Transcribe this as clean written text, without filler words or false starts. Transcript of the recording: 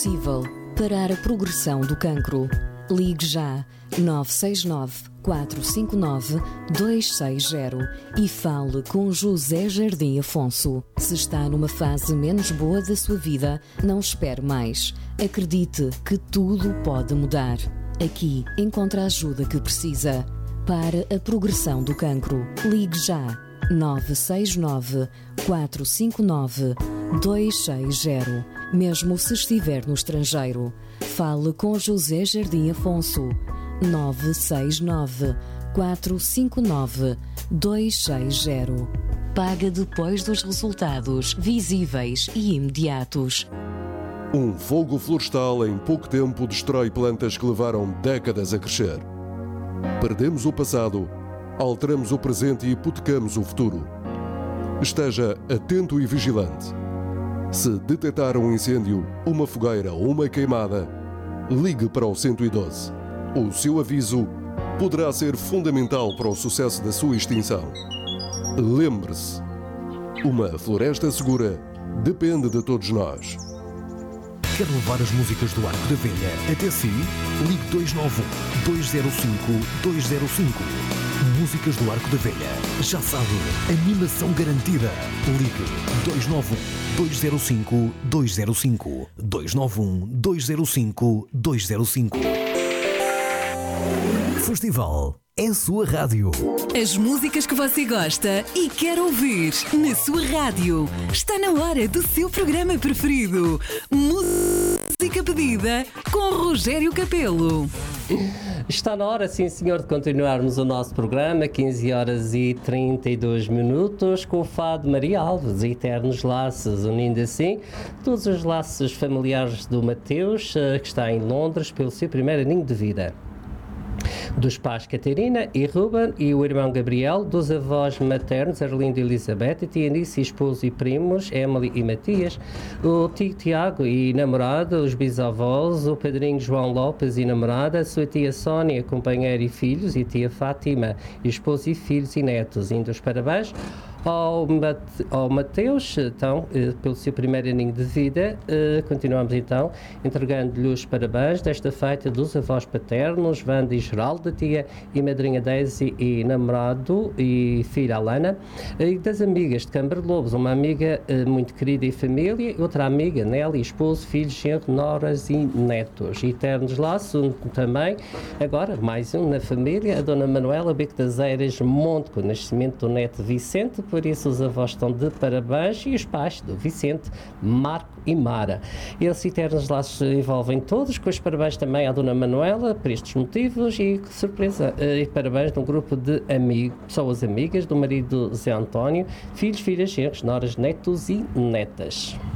possível parar a progressão do cancro. Ligue já 969 459 260 e fale com José Jardim Afonso. Se está numa fase menos boa da sua vida, não espere mais. Acredite que tudo pode mudar. Aqui encontra a ajuda que precisa. Para a progressão do cancro, ligue já 969 459 260. Mesmo se estiver no estrangeiro, fale com José Jardim Afonso. 969 459 260. Paga depois dos resultados visíveis e imediatos. Um fogo florestal em pouco tempo destrói plantas que levaram décadas a crescer. Perdemos o passado, alteramos o presente e hipotecamos o futuro. Esteja atento e vigilante. Se detectar um incêndio, uma fogueira ou uma queimada, ligue para o 112. O seu aviso poderá ser fundamental para o sucesso da sua extinção. Lembre-se, uma floresta segura depende de todos nós. Quer levar as músicas do Arco da Velha até si? Ligue 291-205-205. Músicas do Arco da Velha. Já sabe, animação garantida. Ligue 291-205-205. 291-205-205. Festival é a sua rádio. As músicas que você gosta e quer ouvir na sua rádio. Está na hora do seu programa preferido. Música pedida com Rogério Capelo. Está na hora, sim senhor, de continuarmos o nosso programa, 15 horas e 32 minutos, com o fado Maria Alves, Eternos Laços, unindo assim todos os laços familiares do Mateus, que está em Londres, pelo seu primeiro aninho de vida. Dos pais Catarina e Ruben e o irmão Gabriel, dos avós maternos Arlindo e Elizabeth, a tia Anice, esposo e primos Emily e Matias, o tio Tiago e namorada, os bisavós, o padrinho João Lopes e namorada, a sua tia Sónia, companheira e filhos, e a tia Fátima, esposo e filhos e netos, indo os parabéns ao Mateus, então, pelo seu primeiro aninho de vida. Continuamos então entregando-lhe os parabéns desta feita dos avós paternos, Wanda e Geraldo, tia e madrinha Daisy e namorado e filha Alana, e das amigas de Câmara de Lobos, uma amiga muito querida e família, outra amiga Nelly, esposo, filhos, genro, noras e netos. Eternos laços também, agora mais um na família, a dona Manuela Beco das Eiras Monte, com o nascimento do neto Vicente. Por isso os avós estão de parabéns, e os pais do Vicente, Marco e Mara. Esses eternos laços envolvem todos, com os parabéns também à dona Manuela por estes motivos, e que surpresa, e parabéns de um grupo de amigos, pessoas amigas do marido Zé António, filhos, filhas, genros, noras, netos e netas.